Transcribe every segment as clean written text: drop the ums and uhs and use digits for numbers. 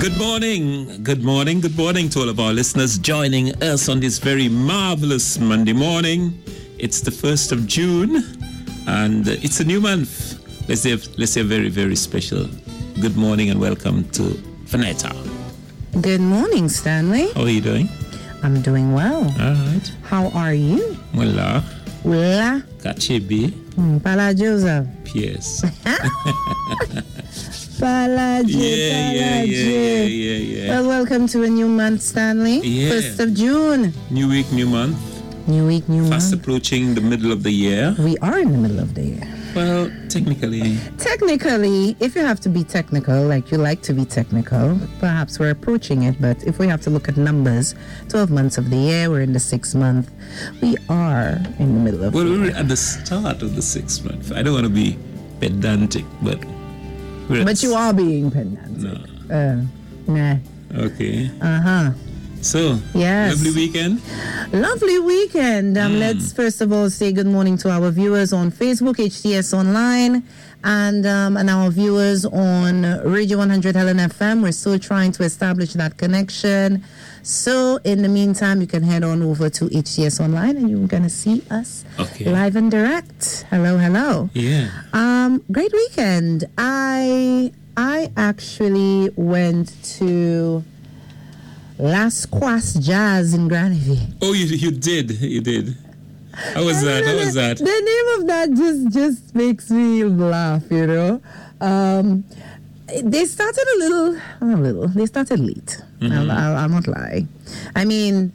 Good morning to all of our listeners joining us on this very marvelous Monday morning. It's the 1st of June and it's a new month. Let's say a very, very special good morning and welcome to Vanetta. Good morning, Stanley. How are you doing? I'm doing well. All right. How are you? Voilà. Voilà. Kachebi. Pala Joseph. Yes. Pala Yeah. Well, welcome to a new month, Stanley. Yeah. 1st of June. New week, new month. New week, new Fast month. approaching the middle of the year. We are in the middle of the year. Well, technically, if you have to be technical, like you like to be technical, perhaps we're approaching it. But if we have to look at numbers, 12 months of the year, we're in the 6th month. We are in the middle of the year. we're at the start of the 6th month. I don't want to be pedantic, but you are being pedantic. No. Nah. Okay. Uh-huh. So, Yes. lovely weekend. Lovely weekend. Let's first of all say good morning to our viewers on Facebook, HTS Online, and our viewers on Radio 100 Helen FM. We're still trying to establish that connection. So, in the meantime, you can head on over to HTS Online and you're going to see us live and direct. Hello. Yeah. Great weekend. I actually went to Las Quas Jazz in Granville. Oh, you did. How was that? The name of that just makes me laugh, you know. They started They started late. Mm-hmm. I'll not lie. I mean,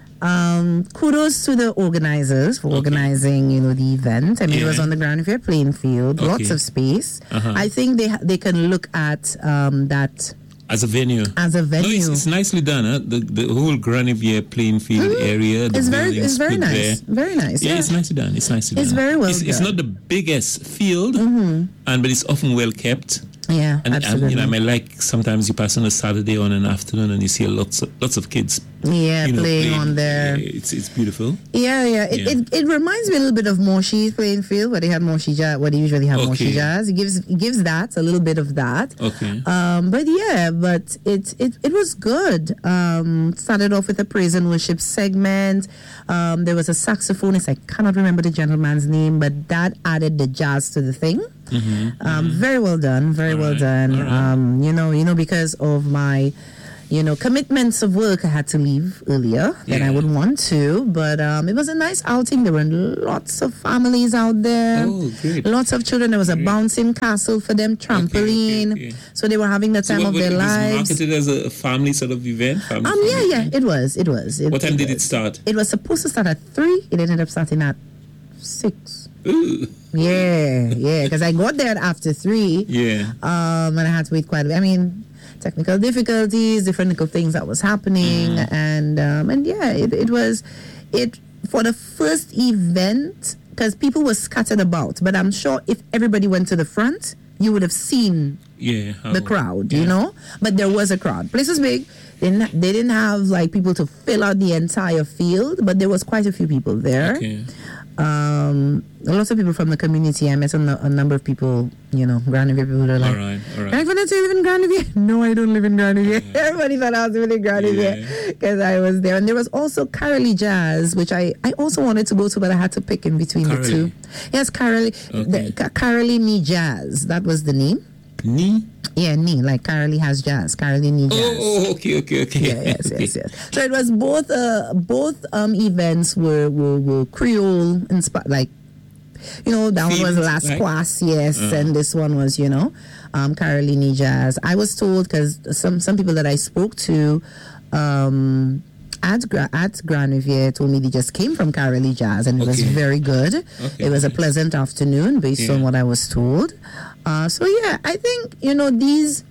kudos to the organizers for organizing, the event. I mean, it was on the Granville playing field, lots of space. Uh-huh. I think they can look at that as a venue. No, it's nicely done. Huh? The whole Granville playing field area. It's very nice. There. Very nice. Yeah, it's nicely done. It's very well done. It's not the biggest field, but it's often well kept. Yeah, and absolutely. I mean, like sometimes you pass on a Saturday on an afternoon and you see lots of kids. Playing on there. It's beautiful. Yeah. It reminds me a little bit of Moshi playing field, where they had Moshi Jazz, where they usually have Moshi Jazz. It gives that a little bit of that. Okay. But it was good. Started off with a praise and worship segment. There was a saxophonist. I cannot remember the gentleman's name, but that added the jazz to the thing. Very well done. Very well done. Right. Because of my commitments of work, I had to leave earlier than I would want to. But it was a nice outing. There were lots of families out there. Oh, great. Lots of children. There was a bouncing castle for them, trampoline. Okay. So they were having the time of their lives. Was it marketed as a family sort of event? Yeah. It was. What time did it start? It was supposed to start at 3. It ended up starting at 6. Ooh. Yeah. Because I got there after 3. Yeah. And I had to wait quite a bit. I mean, technical difficulties, different little things that was happening, and it was for the first event, because people were scattered about. But I'm sure if everybody went to the front, you would have seen the crowd, But there was a crowd. Place was big. They didn't have like people to fill out the entire field, but there was quite a few people there. Okay. Lots of people from the community. I met a number of people, Granville people who were like, all right. Like, when you live in Granville? No, I don't live in Granville. Everybody thought I was living in Granville because I was there. And there was also Carolee Jazz, which I also wanted to go to, but I had to pick in between the two. Yes, Carolee. Carolee Nee Jazz. That was the name. Nee? Yeah, Nee, like Carolee has jazz. Carolee Nee Jazz. Oh, okay. Yes. So it was both events were Creole inspired, like, that one was Las Quas, and this one was, Carolee Nee Jazz. I was told, because some people that I spoke to at Granville told me they just came from Carolee Jazz, and it was very good. Okay, it was a pleasant afternoon based on what I was told. I think these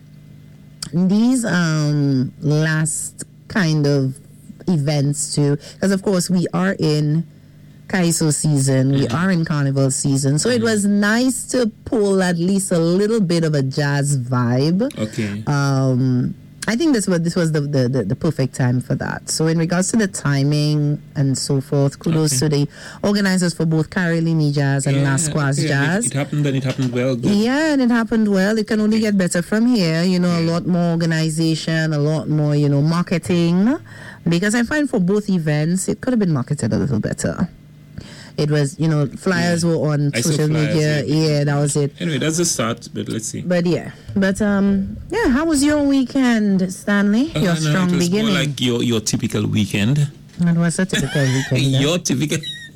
last kind of events too, because of course we are in Kaiso season, we are in carnival season, so it was nice to pull at least a little bit of a jazz vibe. I think this was the perfect time for that. So in regards to the timing and so forth, kudos to the organizers for both Carolini Jazz and Lasquas Jazz. It happened and it happened well. Good. Yeah, and it happened well. It can only get better from here. A lot more organization, a lot more, marketing. Because I find for both events, it could have been marketed a little better. It was, flyers were on social media. Yeah, that was it. Anyway, that's a start, but let's see. But how was your weekend, Stanley? Your strong beginning. It was more like your typical weekend. It was a typical weekend. Your typical.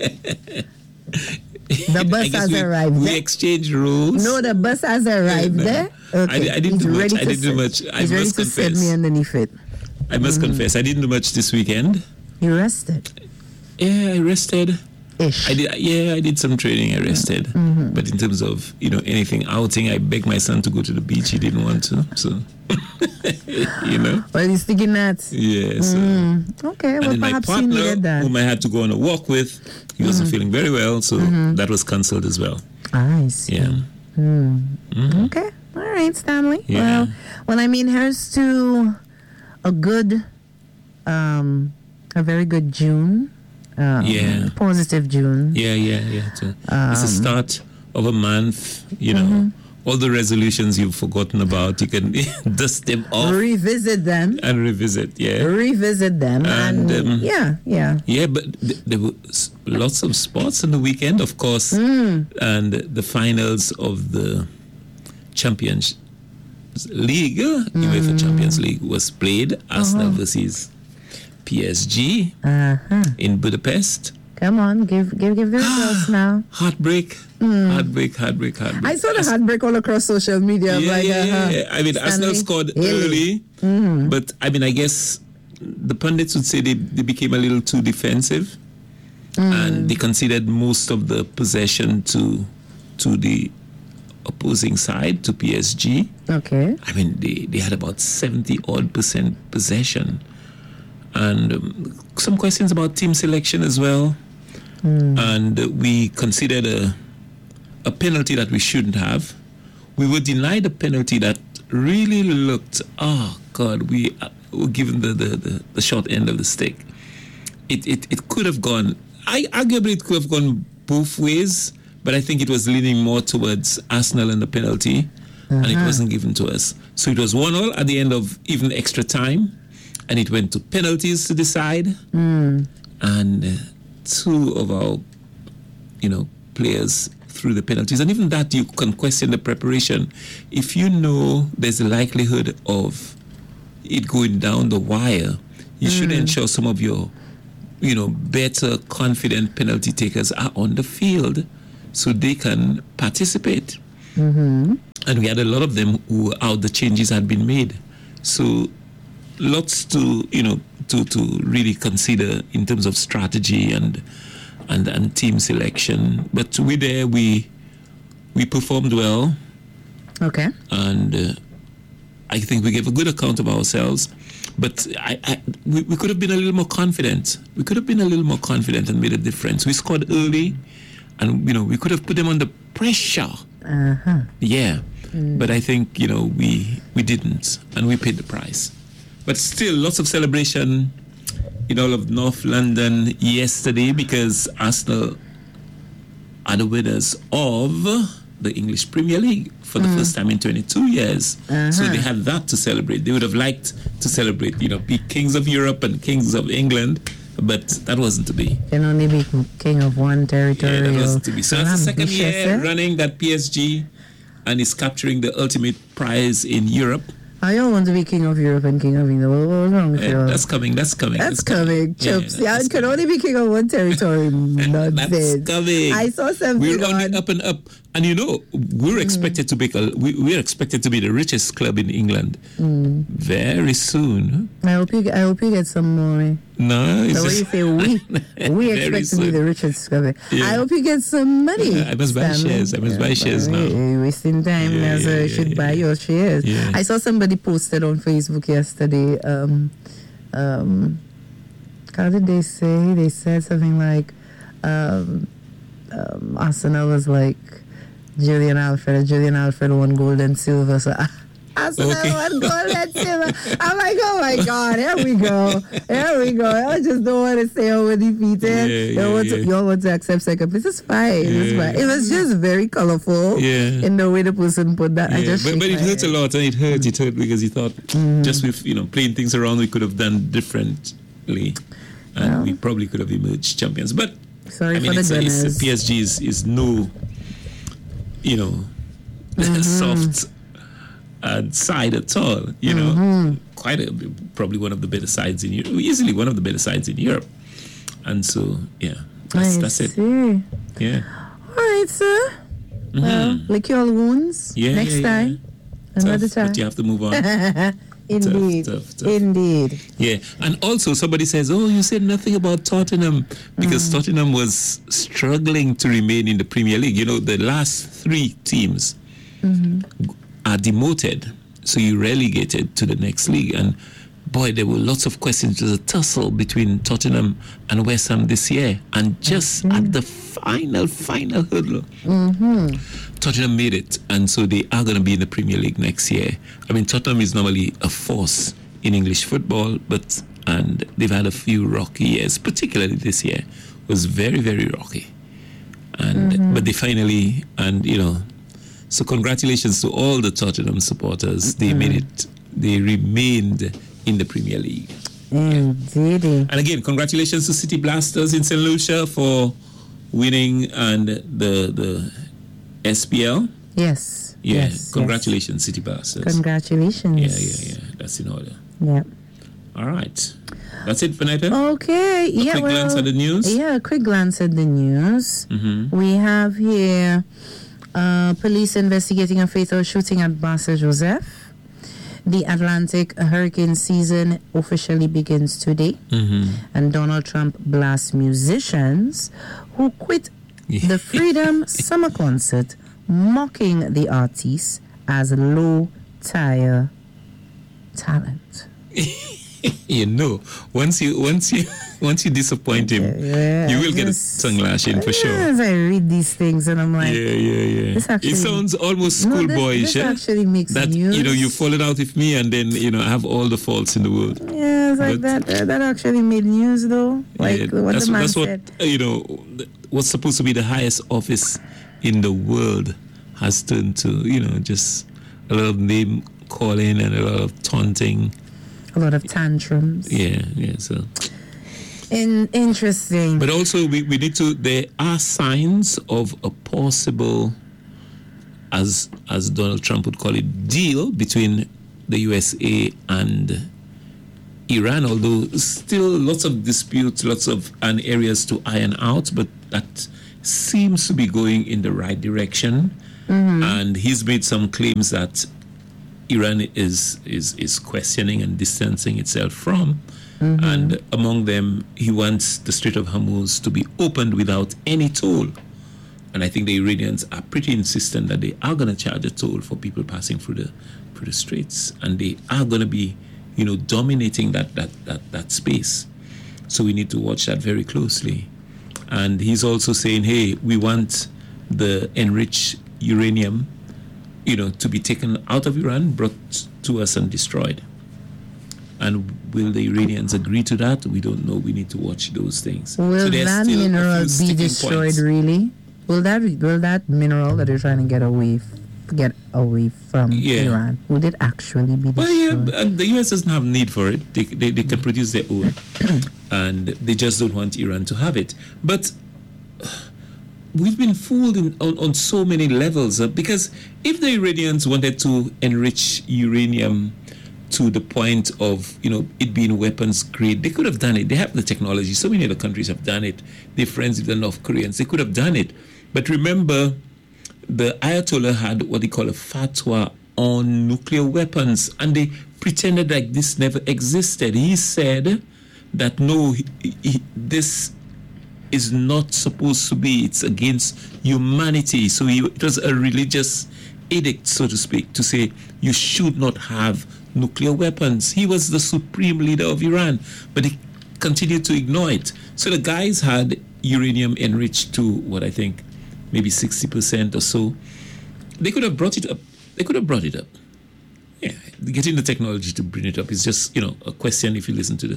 The bus has arrived. We exchanged rules. No, the bus has arrived there. Okay. I didn't do much. I didn't do much. I must confess. Send me underneath it. I must confess, I didn't do much this weekend. You rested? Yeah, I rested. Ish. I did some training. I rested, but in terms of anything outing, I begged my son to go to the beach. He didn't want to, so Well, he's thinking that. Yeah. So. Okay. Well, and then perhaps my he needed partner, that. whom I had to go on a walk with, he wasn't feeling very well, so that was cancelled as well. I see. Yeah. Okay. All right, Stanley. Yeah. Well, here's to a good, a very good June. Positive June. Yeah. It's the start of a month, all the resolutions you've forgotten about, you can dust them off. Revisit them. And revisit, yeah. Revisit them. And yeah. Yeah, but there were lots of sports on the weekend, of course. And the finals of the Champions League, UEFA Champions League, was played. Arsenal versus PSG in Budapest. Come on, give the results now. Heartbreak. I saw the heartbreak all across social media. Yeah. Arsenal scored early, but I guess the pundits would say they became a little too defensive, and they conceded most of the possession to the opposing side, to PSG. Okay. They had about 70% possession. And some questions about team selection as well. And we considered a penalty that we shouldn't have. We were denied a penalty that really looked, we were given the short end of the stick. It could have gone, arguably it could have gone both ways, but I think it was leaning more towards Arsenal and the penalty, and it wasn't given to us. So it was 1-1 at the end of even extra time. And it went to penalties to decide. And two of our, players threw the penalties. And even that, you can question the preparation. If you know there's a likelihood of it going down the wire, you should ensure some of your, better, confident penalty takers are on the field so they can participate. And we had a lot of them who were out, the changes had been made. So lots to really consider in terms of strategy and team selection. But we performed well. Okay. And I think we gave a good account of ourselves. But we could have been a little more confident. We could have been a little more confident and made a difference. We scored early, and we could have put them under pressure. Yeah. But I think we didn't, and we paid the price. But still, lots of celebration in all of North London yesterday because Arsenal are the winners of the English Premier League for the first time in 22 years. So they had that to celebrate. They would have liked to celebrate, be kings of Europe and kings of England, but that wasn't to be. Can only be king of one territory. Yeah, that wasn't to be. So that's the second year running that PSG and is capturing the ultimate prize in Europe. I don't want to be king of Europe and king of England. What's wrong with you? That's coming. That's coming. Chips. Yeah, it can only be king of one territory. That's coming. I saw something. We're on the up and up. And we're expected to we're expected to be the richest club in England very soon. I hope you get some money. No, it's you say we expect to be the richest club. Yeah. I hope you get some money. I must buy shares. Now. You're wasting time. You should buy your shares. Yeah. I saw somebody posted on Facebook yesterday. How did they say? They said something like Arsenal was like Julian Alfred won gold and silver. So Arsenal one goal, let's him. I'm like, oh my God, here we go. I just don't want to say we're defeated. You all want to accept second place. It's fine. It was just very colorful in the way the person put that. But it hurt a lot, and it hurt because he thought just with playing things around, we could have done differently, and we probably could have emerged champions. But sorry for the Gunners. PSG is no, soft side at all. Probably one of the better sides in Europe. Easily one of the better sides in Europe. And so, that's it. Yeah. All right, sir. Well, lick your wounds. Next time. Another time. But you have to move on. Indeed. Tough. Indeed. Yeah. And also somebody says, you said nothing about Tottenham, because Tottenham was struggling to remain in the Premier League. The last 3 teams are demoted, so you're relegated to the next league. And boy, there were lots of questions. There was a tussle between Tottenham and West Ham this year, and just at the final hurdle, Tottenham made it, and so they are going to be in the Premier League next year. I mean, Tottenham is normally a force in English football, and they've had a few rocky years, particularly this year was very, very rocky. And but they finally, so congratulations to all the Tottenham supporters. They made it. They remained in the Premier League. Indeed. And again, congratulations to City Blasters in St. Lucia for winning and the SPL. Yes. Yeah. Congratulations, City Blasters. Congratulations. Yeah. That's in order. Yeah. All right. That's it for Nita? Okay. A quick glance at the news? Yeah, a quick glance at the news. We have here police investigating a fatal shooting at Barca Joseph. The Atlantic hurricane season officially begins today. And Donald Trump blasts musicians who quit the Freedom Summer Concert, mocking the artists as low-tier talent. Once you disappoint him, you will get a tongue lashing for sure. As I read these things, and I'm like, This actually, it sounds almost schoolboyish. This actually makes that news. You've fallen out with me, and then I have all the faults in the world. Yeah, it's like that actually made news, though. Like what the man said. What's supposed to be the highest office in the world has turned to just a lot of name calling and a lot of taunting. A lot of tantrums. Yeah. So interesting. But also, we need to. There are signs of a possible, as Donald Trump would call it, deal between the USA and Iran. Although still lots of disputes, and areas to iron out. But that seems to be going in the right direction. And he's made some claims that Iran is questioning and distancing itself from. And among them, he wants the Strait of Hormuz to be opened without any toll. And I think the Iranians are pretty insistent that they are going to charge a toll for people passing through the straits, and they are going to be, dominating that space. So we need to watch that very closely. And he's also saying, hey, we want the enriched uranium to be taken out of Iran, brought to us and destroyed. And will the Iranians agree to that? We don't know. We need to watch those things. Will that mineral be destroyed, really? Will that mineral that they're trying to get away from Iran, would it actually be destroyed? Well, the US doesn't have need for it. They can produce their own. And they just don't want Iran to have it. But we've been fooled on so many levels, because if the Iranians wanted to enrich uranium to the point of it being weapons grade, they could have done it. They have the technology. So many other countries have done it. They're friends with the North Koreans. They could have done it. But remember, the Ayatollah had what they call a fatwa on nuclear weapons, and they pretended like this never existed. He said that no, this is not supposed to be. It's against humanity. So it was a religious edict, so to speak, to say you should not have nuclear weapons. He was the supreme leader of Iran, but he continued to ignore it. So the guys had uranium enriched to what I think maybe 60% or so. They could have brought it up. Yeah. getting the technology to bring it up is just, a question if you listen to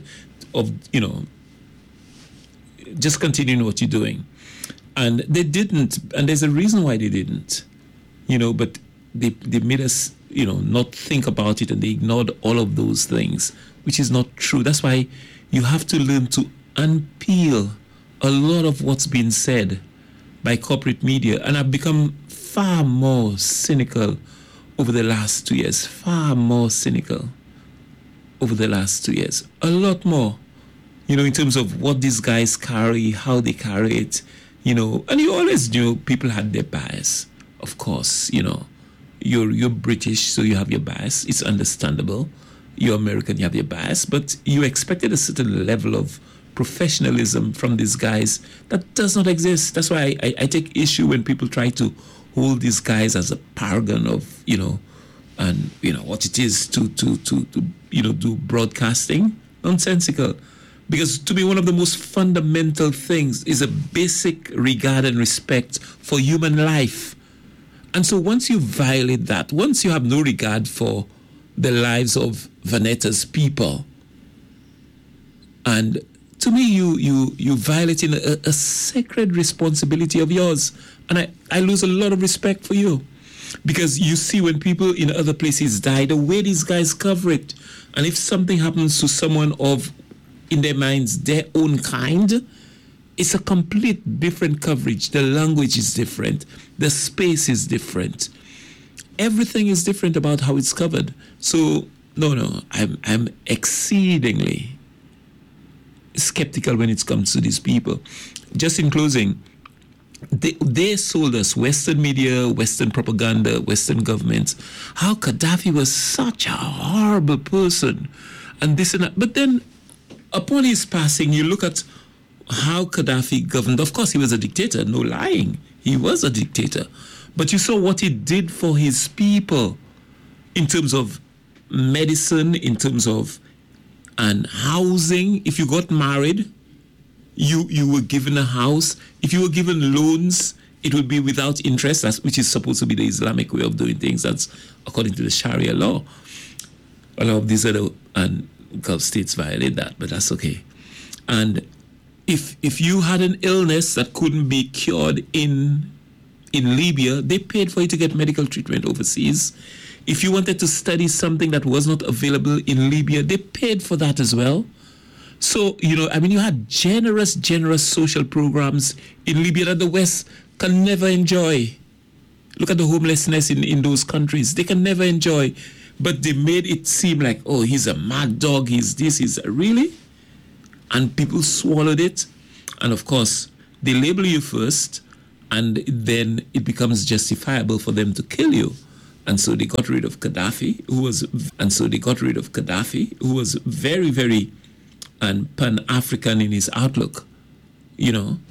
just continuing what you're doing. And they didn't, and there's a reason why they didn't, but they made us, not think about it, and they ignored all of those things, which is not true. That's why you have to learn to unpeel a lot of what's been said by corporate media. And I've become far more cynical over the last 2 years, far more cynical over the last 2 years, a lot more, in terms of what these guys carry, how they carry it, and you always knew people had their bias, of course, you're British, so you have your bias. It's understandable. You're American, you have your bias, but you expected a certain level of professionalism from these guys that does not exist. That's why I take issue when people try to hold these guys as a paragon of, and what it is to do broadcasting. Nonsensical. Because to me, one of the most fundamental things is a basic regard and respect for human life. And so once you violate that, once you have no regard for the lives of Vanetta's people, and to me, you violating a sacred responsibility of yours. And I lose a lot of respect for you. Because you see when people in other places die, the way these guys cover it. And if something happens to someone of, in their minds, their own kind, it's a complete different coverage. The language is different. The space is different. Everything is different about how it's covered. So, no, I'm exceedingly skeptical when it comes to these people. Just in closing, they sold us, Western media, Western propaganda, Western governments, how Gaddafi was such a horrible person and this and that. But then upon his passing, you look at how Gaddafi governed. Of course, he was a dictator, no lying. He was a dictator. But you saw what he did for his people in terms of medicine, in terms of housing. If you got married, you were given a house. If you were given loans, it would be without interest, which is supposed to be the Islamic way of doing things. That's according to the Sharia law. A lot of these other Gulf states violate that, but that's okay. And if you had an illness that couldn't be cured in Libya, they paid for you to get medical treatment overseas. If you wanted to study something that was not available in Libya, they paid for that as well. So, you had generous social programs in Libya that the West can never enjoy. Look at the homelessness in those countries. They can never enjoy. But they made it seem like, oh, he's a mad dog, he's this, he's really? And people swallowed it. And of course, they label you first, and then it becomes justifiable for them to kill you. And so they got rid of Gaddafi, who was very, very Pan-African in his outlook,